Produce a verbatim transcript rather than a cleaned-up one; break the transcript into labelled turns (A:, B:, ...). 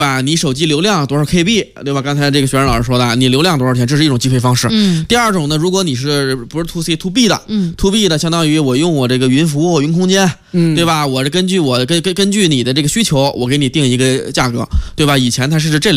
A: 吧？你手机流量多少 K B， 对吧？刚才这个学生老师说的，你流量多少钱，这是一种计费方式。
B: 嗯。
A: 第二种呢，如果你是不是 to C to B 的，
B: 嗯
A: ，to B 的相当于我用我这个云服务、云空间，
C: 嗯，
A: 对吧？我根据我根根根据你的这个需求，我给你定一个价格，对吧？以前它是这两。